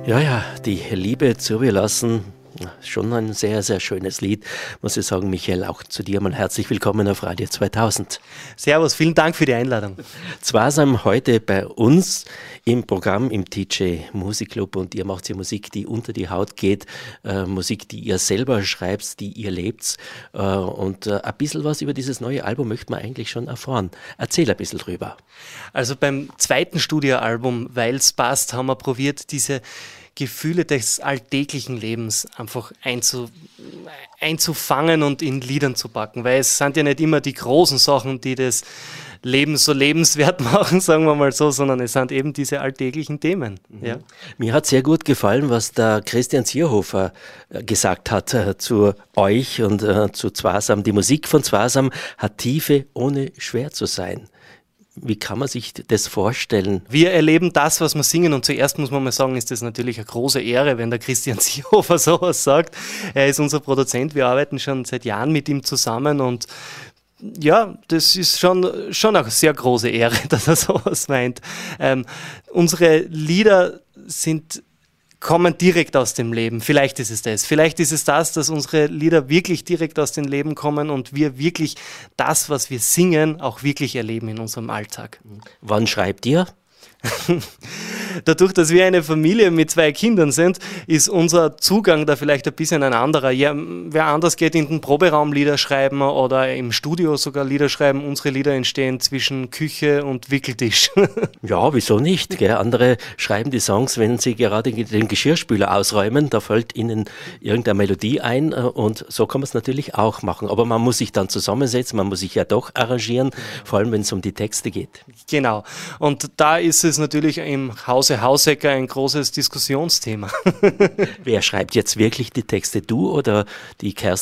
Ja, ja, die Liebe zugelassen. Schon ein sehr, sehr schönes Lied, muss ich sagen. Michael, auch zu dir mal herzlich willkommen auf Radio 2000. Servus, vielen Dank für die Einladung. Zwasam heute bei uns im Programm im TJ Musikclub und ihr macht ja Musik, die unter die Haut geht, Musik, die ihr selber schreibt, die ihr lebt und ein bisschen was über dieses neue Album möchte man eigentlich schon erfahren. Erzähl ein bisschen drüber. Also beim zweiten Studioalbum, Weil's passt, haben wir probiert, diese Gefühle des alltäglichen Lebens einfach einzufangen und in Liedern zu packen, weil es sind ja nicht immer die großen Sachen, die das Leben so lebenswert machen, sagen wir mal so, sondern es sind eben diese alltäglichen Themen. Mhm. Ja. Mir hat sehr gut gefallen, was der Christian Zierhofer gesagt hat zu euch und zu Zwasam. Die Musik von Zwasam hat Tiefe, ohne schwer zu sein. Wie kann man sich das vorstellen? Wir erleben das, was wir singen, und zuerst muss man mal sagen, ist das natürlich eine große Ehre, wenn der Christian Zierhofer sowas sagt. Er ist unser Produzent, wir arbeiten schon seit Jahren mit ihm zusammen und ja, das ist schon eine sehr große Ehre, dass er sowas meint. Unsere Lieder kommen direkt aus dem Leben. Vielleicht ist es das. Vielleicht ist es das, dass unsere Lieder wirklich direkt aus dem Leben kommen und wir wirklich das, was wir singen, auch wirklich erleben in unserem Alltag. Wann schreibt ihr? Dadurch, dass wir eine Familie mit 2 Kindern sind, ist unser Zugang da vielleicht ein bisschen ein anderer. Ja, wer anders geht in den Proberaum Lieder schreiben oder im Studio sogar Lieder schreiben. Unsere Lieder entstehen zwischen Küche und Wickeltisch. Ja, wieso nicht? Gell? Andere schreiben die Songs, wenn sie gerade den Geschirrspüler ausräumen. Da fällt ihnen irgendeine Melodie ein und so kann man es natürlich auch machen. Aber man muss sich dann zusammensetzen, man muss sich ja doch arrangieren, vor allem wenn es um die Texte geht. Genau. Und da ist es natürlich im Hause Hausecker ein großes Diskussionsthema. Wer schreibt jetzt wirklich die Texte, du oder die Kerstin